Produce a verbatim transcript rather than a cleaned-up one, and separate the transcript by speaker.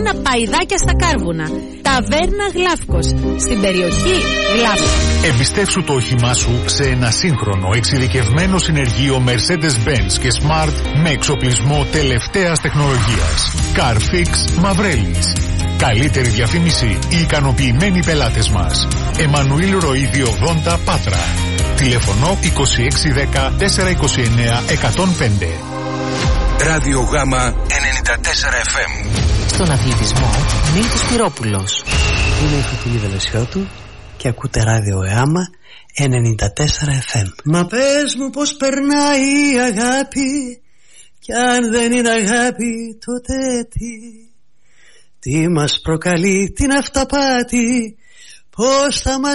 Speaker 1: τα παϊδάκια στα κάρβουνα. Ταβέρνα Γλάφκος, στην περιοχή Γλάφκος.
Speaker 2: Εμπιστεύσου το όχημά σου σε ένα σύγχρονο εξειδικευμένο συνεργείο Mercedes-Benz και Smart με εξοπλισμό τελευταίας τεχνολογίας. Carfix Mavrelis. Καλύτερη διαφήμιση, οι ικανοποιημένοι πελάτες μας. Εμμανουήλ Ροΐδη ογδόντα Πάτρα. Τηλέφωνο είκοσι έξι δέκα τετρακόσια είκοσι εννέα εκατόν πέντε.
Speaker 3: Ράδιο Γάμα ενενήντα τέσσερα εφ εμ.
Speaker 4: Στον αθλητισμό, Μίλτος Πυρόπουλος.
Speaker 5: Είμαι η Φωτεινή Βελεσιώτου και ακούτε Ράδιο Γάμα ενενήντα τέσσερα εφ εμ. Μα πες μου πως περνάει η αγάπη, κι αν δεν είναι αγάπη τότε τι? Τι μας προκαλεί την αυταπάτη, πώς θα μας